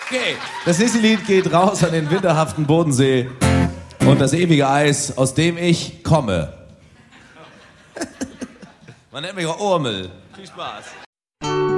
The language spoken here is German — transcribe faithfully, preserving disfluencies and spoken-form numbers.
Okay, das nächste Lied geht raus an den winterhaften Bodensee und das ewige Eis, aus dem ich komme. Man nennt mich auch Urmel. Viel Spaß.